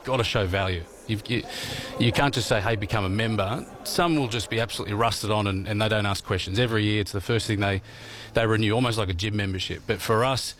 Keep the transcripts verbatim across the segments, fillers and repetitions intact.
got to show value. You've, you, you can't just say, hey, become a member. Some will just be absolutely rusted on and, and they don't ask questions. Every year it's the first thing they, they renew, almost like a gym membership. But for us,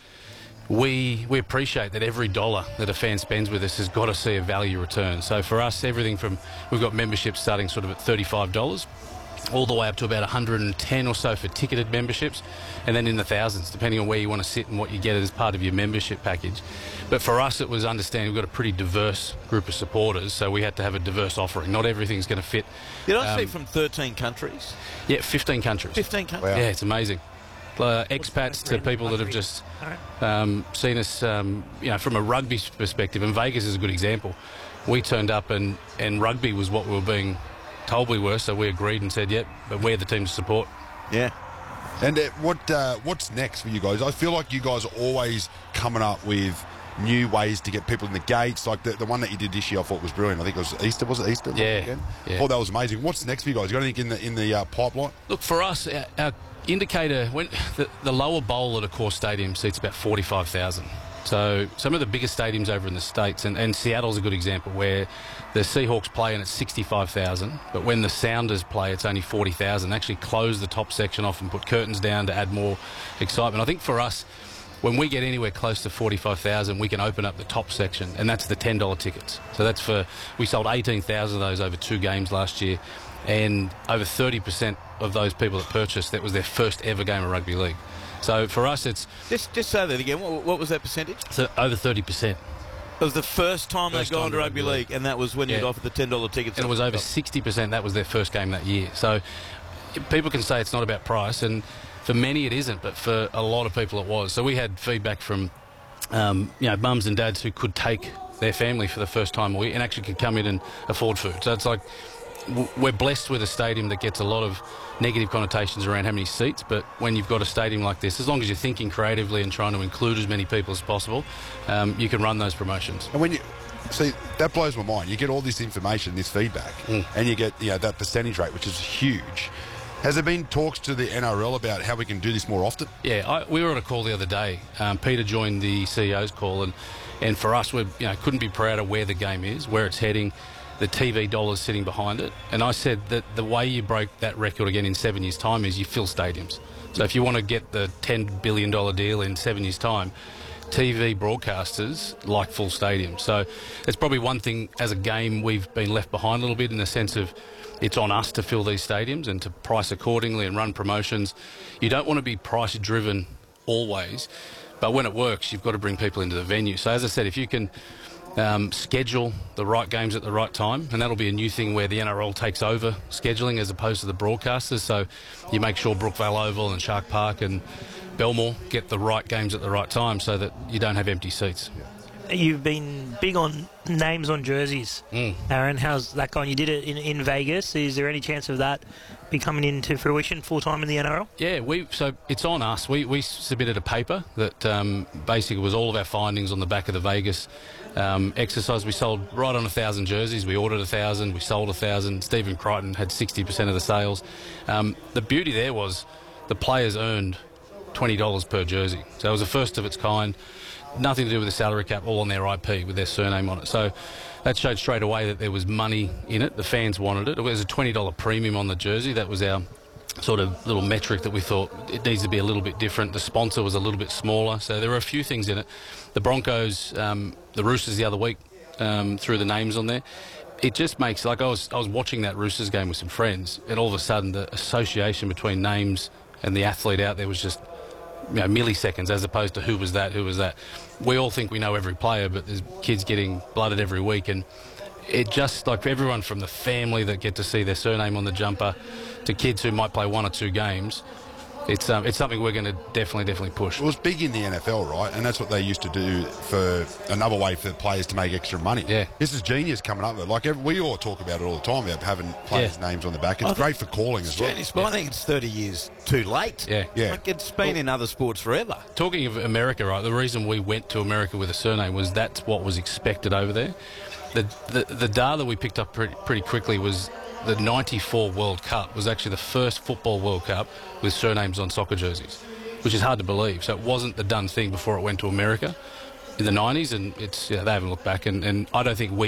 we we appreciate that every dollar that a fan spends with us has got to see a value return. So for us, everything from, we've got memberships starting sort of at thirty-five dollars, all the way up to about one hundred and ten or so for ticketed memberships, and then in the thousands, depending on where you want to sit and what you get as part of your membership package. But for us, it was understanding we've got a pretty diverse group of supporters, so we had to have a diverse offering. Not everything's going to fit. Did I um, see from thirteen countries? Yeah, fifteen countries. fifteen countries? Wow. Yeah, it's amazing. Uh, expats to people that have just um, seen us, um, you know, from a rugby perspective, and Vegas is a good example. We turned up and, and rugby was what we were being told we were, so we agreed and said, yep, but we're the team to support. Yeah. And uh, what uh, what's next for you guys? I feel like you guys are always coming up with new ways to get people in the gates. Like the, the one that you did this year, I thought was brilliant. I think it was Easter. Was it Easter? Yeah. Again? yeah. I thought that was amazing. What's next for you guys? You got anything in the in the uh, pipeline? Look, for us, our, our indicator, when the, the lower bowl at a core stadium seats about forty-five thousand. So some of the biggest stadiums over in the States, and, and Seattle's a good example, where the Seahawks play and it's sixty-five thousand, but when the Sounders play, it's only forty thousand. They actually close the top section off and put curtains down to add more excitement. I think for us, when we get anywhere close to forty-five thousand, we can open up the top section, and that's the ten dollar tickets. So that's for, we sold eighteen thousand of those over two games last year, and over thirty percent of those people that purchased, that was their first ever game of rugby league. So for us, it's... Just, just say that again. What, what was that percentage? So over thirty percent. It was the first time First they'd gone time to rugby league, and that was when Yeah. you'd offered the ten dollar tickets. And it was over sixty percent, that was their first game that year. So people can say it's not about price, and for many it isn't, but for a lot of people it was. So we had feedback from um, you know, mums and dads who could take their family for the first time a week and actually could come in and afford food. So it's like, w- we're blessed with a stadium that gets a lot of negative connotations around how many seats, but when you've got a stadium like this, as long as you're thinking creatively and trying to include as many people as possible, um, you can run those promotions. And when you see, that blows my mind. You get all this information, this feedback, Mm. and you get, you know, that percentage rate, which is huge. Has there been talks to the N R L about how we can do this more often? Yeah, I, we were on a call the other day. Um, Peter joined the C E O's call, and, and for us, we you know couldn't be prouder where the game is, where it's heading, the T V dollars sitting behind it. And I said that the way you break that record again in seven years' time is you fill stadiums. So if you want to get the ten billion dollars deal in seven years' time, T V broadcasters like full stadiums. So it's probably one thing as a game we've been left behind a little bit, in the sense of it's on us to fill these stadiums and to price accordingly and run promotions. You don't want to be price driven always, but when it works, you've got to bring people into the venue. So as I said, if you can um, schedule the right games at the right time, and that'll be a new thing where the N R L takes over scheduling as opposed to the broadcasters. So you make sure Brookvale Oval and Shark Park and Belmore get the right games at the right time so that you don't have empty seats. You've been big on names on jerseys, Mm. Aaron. How's that going? You did it in, in Vegas. Is there any chance of that be coming into fruition full time in the N R L? Yeah, we so it's on us. We we submitted a paper that um, basically was all of our findings on the back of the Vegas um, exercise. We sold right on a thousand jerseys. We ordered a thousand. We sold a thousand. Stephen Crichton had sixty percent of the sales. Um, the beauty there was the players earned twenty dollars per jersey. So it was the first of its kind. Nothing to do with the salary cap, all on their I P with their surname on it. So that showed straight away that there was money in it. The fans wanted it. It was a twenty dollar premium on the jersey. That was our sort of little metric that we thought it needs to be a little bit different. The sponsor was a little bit smaller. So there were a few things in it. The Broncos, um, the Roosters the other week, um, threw the names on there. It just makes, like I was, I was watching that Roosters game with some friends, and all of a sudden the association between names and the athlete out there was just, you know, milliseconds, as opposed to who was that, who was that. We all think we know every player, but there's kids getting blooded every week, and it just, like, everyone from the family that get to see their surname on the jumper to kids who might play one or two games, it's um, it's something we're going to definitely, definitely push. It was big in the N F L, right? And that's what they used to do for another way for players to make extra money. Yeah. This is genius coming up with it. Like, every, we all talk about it all the time, about having players' Yeah. names on the back. It's great for calling as well. Genius, but I think it's thirty years too late. Yeah. Yeah. Like, it's been in other sports forever. Talking of America, right, the reason we went to America with a surname was that's what was expected over there. The the, the data we picked up pretty, pretty quickly was the ninety-four World Cup was actually the first football World Cup with surnames on soccer jerseys, which is hard to believe. So it wasn't the done thing before it went to America in the nineties, and it's, yeah, they haven't looked back, and, and I don't think we